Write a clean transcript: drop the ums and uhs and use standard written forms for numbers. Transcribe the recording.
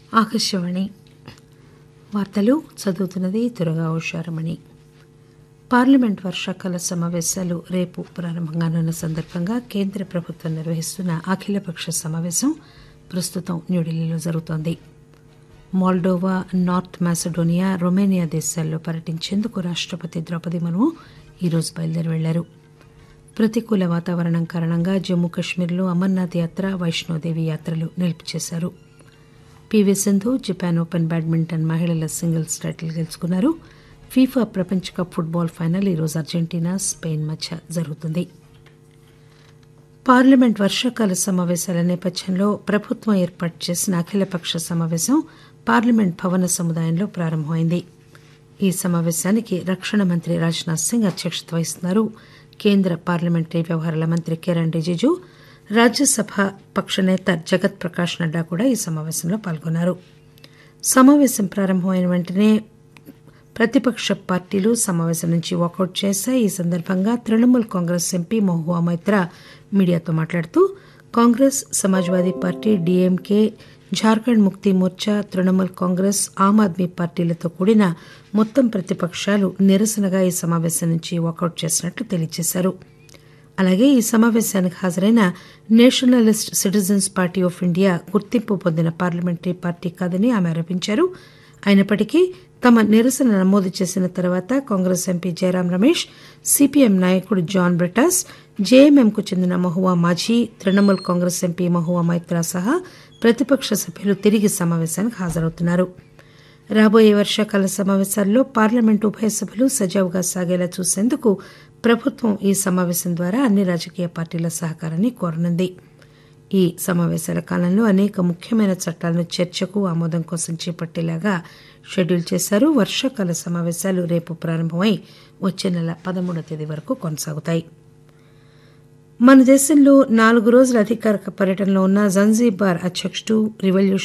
ఆకాశవాణి వార్తలు చదువుతున్నది దుర్గా ఉషారమణి. పార్లమెంట్ వర్షాకాల సమావేశాలు రేపు ప్రారంభంగానున్న సందర్భంగా కేంద్ర ప్రభుత్వం నిర్వహిస్తున్న అఖిలపక్ష సమావేశం ప్రస్తుతం న్యూఢిల్లీలో జరుగుతోంది. మోల్డోవా, నార్త్ మాసిడోనియా, రొమేనియా దేశాల్లో పర్యటించేందుకు రాష్టపతి ద్రౌపది ముర్ము ఈరోజు బయలుదేరి వెళ్లారు. ప్రతికూల వాతావరణం కారణంగా జమ్మూ కశ్మీర్లో అమర్నాథ్ యాత్ర, వైష్ణోదేవి యాత్రలు నిలిపివేశారు. PV Sindhu Japan open badminton మహిళల సింగిల్స్ టైటిల్ గెలుచుకున్నారు. ఫీఫా ప్రపంచ కప్ ఫుట్బాల్ ఫైనల్ ఈరోజు అర్జెంటీనా, స్పెయిన్ మధ్య జరుగుతుంది. పార్లమెంట్ వర్షాకాల సమావేశాల నేపథ్యంలో ప్రభుత్వం ఏర్పాటు చేసిన అఖిలపక్ష సమావేశం పార్లమెంట్ భవన సముదాయంలో ప్రారంభమైంది. ఈ సమావేశానికి రక్షణ మంత్రి రాజ్నాథ్ సింగ్ అధ్యక్షత వహిస్తున్నారు. కేంద్ర పార్లమెంటరీ వ్యవహారాల మంత్రి కిరణ్ రిజిజు, రాజ్యసభ పక్ష నేత జగత్ ప్రకాష్ నడ్డా కూడా ఈ సమావేశంలో పాల్గొన్నారు. సమావేశం ప్రారంభమైన వెంటనే ప్రతిపక్ష పార్టీలు సమావేశం నుంచి వాకౌట్ చేశాయి. ఈ సందర్భంగా తృణమూల్ కాంగ్రెస్ ఎంపీ మహువా మైత్రా మీడియాతో మాట్లాడుతూ కాంగ్రెస్, సమాజ్వాదీ పార్టీ, డీఎంకే, జార్ఖండ్ ముక్తి మోర్చా, తృణమూల్ కాంగ్రెస్, ఆమ్ ఆద్మీ పార్టీలతో కూడిన మొత్తం ప్రతిపక్షాలు నిరసనగా ఈ సమావేశం నుంచి వాకౌట్ చేసినట్లు తెలియజేశారు. అలాగే ఈ సమావేశానికి హాజరైన Nationalist citizens party of India గుర్తింపు పొందిన పార్లమెంటరీ పార్టీ కాదని ఆమె ఆరోపించారు. అయినప్పటికీ తమ నిరసన నమోదు చేసిన తర్వాత కాంగ్రెస్ ఎంపీ జయరాం రమేష్, సిపిఎం నాయకుడు జాన్ బ్రిటాస్, జేఎంఎంకు చెందిన మహువా మాఝీ, తృణమూల్ కాంగ్రెస్ ఎంపీ మహువా మైత్రా సహా ప్రతిపక్ష సభ్యులు తిరిగి సమావేశానికి హాజరవుతున్నారు. రాబోయే వర్షాకాల సమావేశాల్లో పార్లమెంటు ఉభయ సభలు సజావుగా సాగేలా చూసేందుకు ప్రభుత్వం ఈ సమావేశం ద్వారా అన్ని రాజకీయ పార్టీల సహకారాన్ని కోరనుంది. ఈ సమావేశాల కాలంలో అనేక ముఖ్యమైన చట్టాలను చర్చకు, ఆమోదం కోసం చేపట్టేలాగా షెడ్యూల్ చేశారు. వర్షాకాల సమావేశాలు రేపు ప్రారంభమై వచ్చే నెల 13వ తేదీ వరకు కొనసాగుతాయి. మన దేశంలో 4 రోజుల అధికారిక పర్యటనలో ఉన్న జంజీబార్ అధ్యక్షుడు రివల్యూషన్